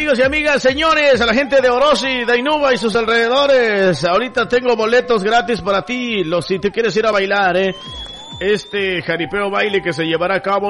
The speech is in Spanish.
amigos y amigas, señores, a la gente de Orosi, de Inuba y sus alrededores. Ahorita tengo boletos gratis para ti, si te quieres ir a bailar, este jaripeo baile que se llevará a cabo